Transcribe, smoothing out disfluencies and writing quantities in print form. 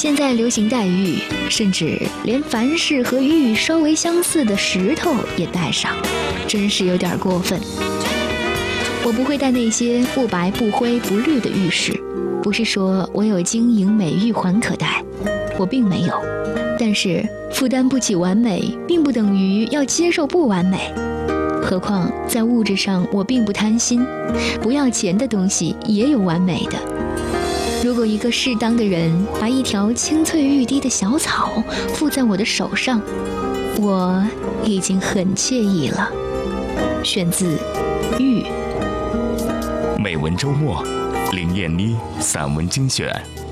现在流行带玉，甚至连凡是和玉稍微相似的石头也带上，真是有点过分。我不会戴那些不白不灰不绿的玉饰，不是说我有金银美玉环可戴，我并没有。但是负担不起完美，并不等于要接受不完美。何况在物质上我并不贪心，不要钱的东西也有完美的。如果一个适当的人把一条青翠欲滴的小草附在我的手上，我已经很惬意了。选自玉。 美文周末，林燕妮散文精选。